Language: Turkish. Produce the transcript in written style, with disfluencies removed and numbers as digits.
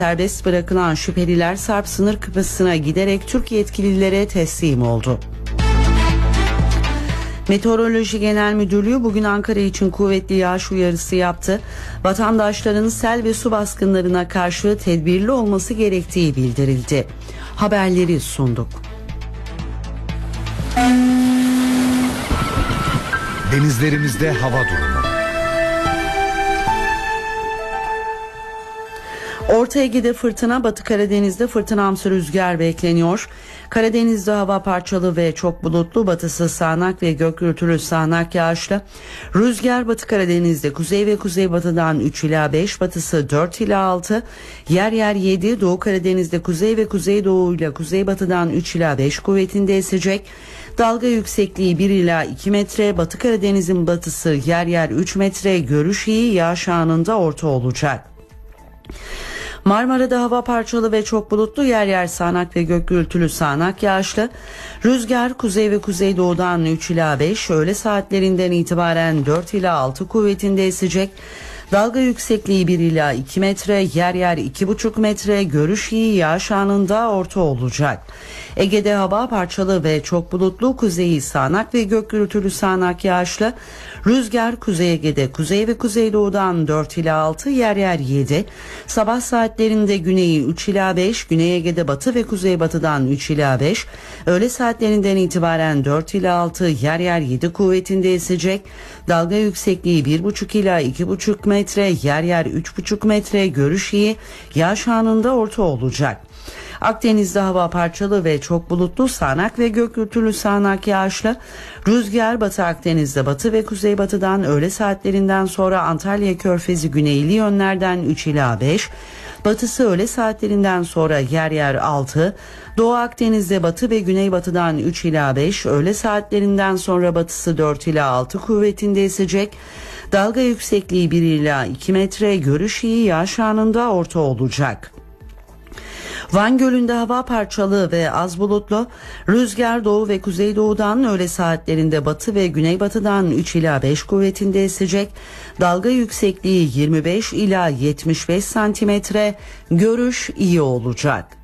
Serbest bırakılan şüpheliler Sarp sınır kapısına giderek Türk yetkililere teslim oldu. Meteoroloji Genel Müdürlüğü bugün Ankara için kuvvetli yağış uyarısı yaptı. Vatandaşların sel ve su baskınlarına karşı tedbirli olması gerektiği bildirildi. Haberleri sunduk. Denizlerimizde hava durumu. Orta Ege'de fırtına, Batı Karadeniz'de fırtınamsı rüzgar bekleniyor. Karadeniz'de hava parçalı ve çok bulutlu, batısı sağanak ve gök gürültülü sağanak yağışlı. Rüzgar Batı Karadeniz'de kuzey ve kuzeybatıdan 3 ila 5, batısı 4 ila 6, yer yer 7, Doğu Karadeniz'de kuzey ve kuzeydoğu ile kuzeybatıdan 3 ila 5 kuvvetinde esecek. Dalga yüksekliği 1 ila 2 metre, Batı Karadeniz'in batısı yer yer 3 metre, görüş iyi, yağış anında orta olacak. Marmara'da hava parçalı ve çok bulutlu, yer yer sağanak ve gök gürültülü sağanak yağışlı. Rüzgar kuzey ve kuzeydoğudan 3 ila 5, öğle saatlerinden itibaren 4 ila 6 kuvvetinde esecek. Dalga yüksekliği 1 ila 2 metre, yer yer 2,5 metre, görüş iyi, yağış anında orta olacak. Ege'de hava parçalı ve çok bulutlu, kuzeyi sağanak ve gök gürültülü sağanak yağışlı. Rüzgar Kuzey Ege'de kuzey ve kuzeydoğudan 4 ila 6, yer yer 7. Sabah saatlerinde güneyi 3 ila 5, Güney Ege'de batı ve kuzeybatıdan 3 ila 5. Öğle saatlerinden itibaren 4 ila 6, yer yer 7 kuvvetinde esecek. Dalga yüksekliği 1,5 ila 2,5 metre, yer yer 3,5 metre, görüş iyi, yağış anında orta olacak. Akdeniz'de hava parçalı ve çok bulutlu, sağanak ve gök gürültülü sağanak yağışlı. Rüzgar Batı Akdeniz'de batı ve kuzeybatıdan öğle saatlerinden sonra Antalya Körfezi güneyli yönlerden 3 ila 5. Batısı öğle saatlerinden sonra yer yer 6. Doğu Akdeniz'de batı ve güneybatıdan 3 ila 5. Öğle saatlerinden sonra batısı 4 ila 6 kuvvetinde esecek. Dalga yüksekliği 1 ila 2 metre, görüş iyi, yağış anında orta olacak. Van Gölü'nde hava parçalı ve az bulutlu. Rüzgar doğu ve kuzeydoğudan öğle saatlerinde batı ve güneybatıdan 3 ila 5 kuvvetinde esecek. Dalga yüksekliği 25 ila 75 santimetre, görüş iyi olacak.